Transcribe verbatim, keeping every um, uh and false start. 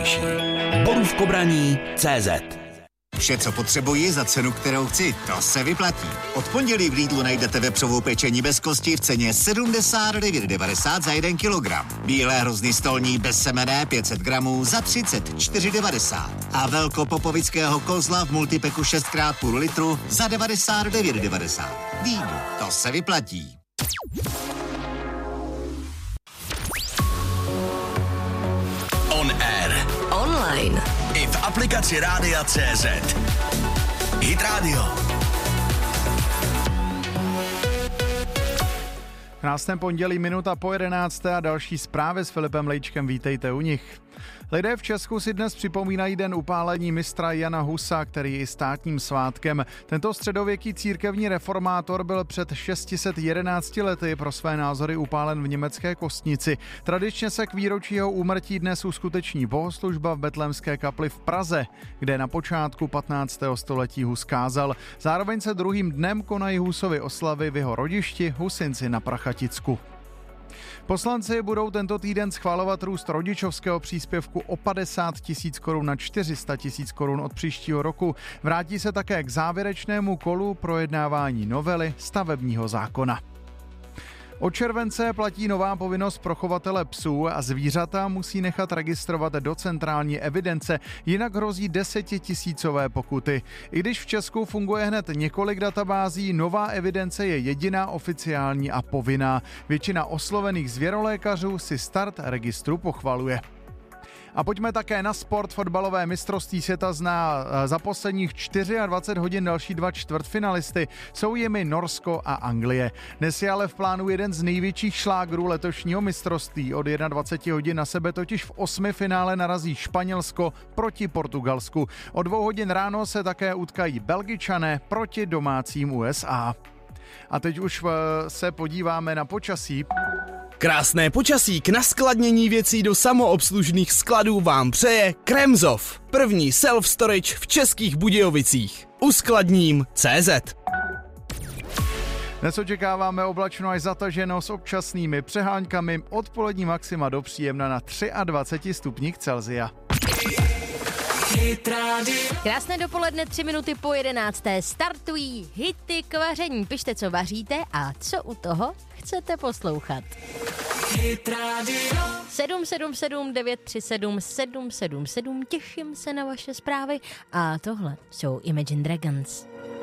nejrychlejší. Borůvkobraní tečka cé zet. Vše, co potřebuji za cenu, kterou chci, to se vyplatí. Od pondělí v Lidlu najdete vepřovou pečení bez kosti v ceně sedmdesát devět devadesát za jeden kilogram. Bílé hrozny stolní bez semene pět set gramů za třicet čtyři devadesát. A velkopopovického kozla v multipeku šest krát půl litru za devadesát devět devadesát. Lidl, to se vyplatí. On air. Online. I v aplikaci Rádia tečka cé zet. Hit Radio. Krásné pondělí, minuta po jedenácté a další zprávy s Filipem Lejčkem. Vítejte u nich. Lidé v Česku si dnes připomínají den upálení mistra Jana Husa, který je i státním svátkem. Tento středověký církevní reformátor byl před šest set jedenácti lety pro své názory upálen v německé Kostnici. Tradičně se k výročí jeho úmrtí dnes uskuteční bohoslužba v Betlémské kapli v Praze, kde na počátku patnáctého století Hus kázal. Zároveň se druhým dnem konají Husovy oslavy v jeho rodišti Husinci na Prachaticku. Poslanci budou tento týden schvalovat růst rodičovského příspěvku o padesát tisíc korun na čtyři sta tisíc korun od příštího roku. Vrátí se také k závěrečnému kolu projednávání novely stavebního zákona. Od července platí nová povinnost pro chovatele psů a zvířata musí nechat registrovat do centrální evidence, jinak hrozí desetitisícové pokuty. I když v Česku funguje hned několik databází, nová evidence je jediná oficiální a povinná. Většina oslovených zvěrolékařů si start registru pochvaluje. A pojďme také na sport. Fotbalové mistrovství světa zná za posledních dvacet čtyři hodin další dva čtvrtfinalisty. Jsou jimi Norsko a Anglie. Dnes je ale v plánu jeden z největších šlágrů letošního mistrovství. Od dvacet jedna hodin na sebe totiž v osmi finále narazí Španělsko proti Portugalsku. O dvou hodin ráno se také utkají Belgičané proti domácím U S A. A teď už se podíváme na počasí. Krásné počasí k naskladnění věcí do samoobslužných skladů vám přeje Kremzov, první self-storage v Českých Budějovicích. Uskladním tečka cé zet. Dnes očekáváme oblačno až zataženo s občasnými přeháňkami, odpolední maxima do příjemna na dvacet tři stupních Celsia. Krásné dopoledne, tři minuty po jedenácté. Startují hity k vaření. Pište, co vaříte a co u toho chcete poslouchat. sedm sedm sedm devět tři sedm sedm sedm sedm. Těším se na vaše zprávy a tohle jsou Imagine Dragons.